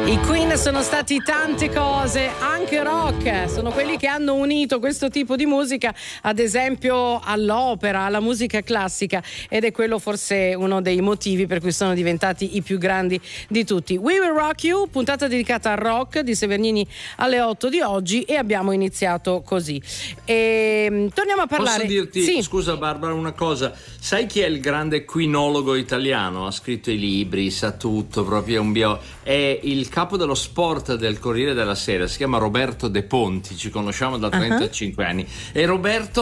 I Queen sono stati tante cose, anche rock, sono quelli che hanno unito questo tipo di musica, ad esempio all'opera, alla musica classica, ed è quello forse uno dei motivi per cui sono diventati i più grandi di tutti. We Will Rock You, puntata dedicata al rock di Severnini alle 8 di oggi, e abbiamo iniziato così. Torniamo a parlare. Posso dirti, sì. Scusa Barbara, una cosa, sai chi è il grande quinologo italiano? Ha scritto i libri, sa tutto, proprio è il capo dello sport del Corriere della Sera, si chiama Roberto De Ponti, ci conosciamo da 35 anni, e Roberto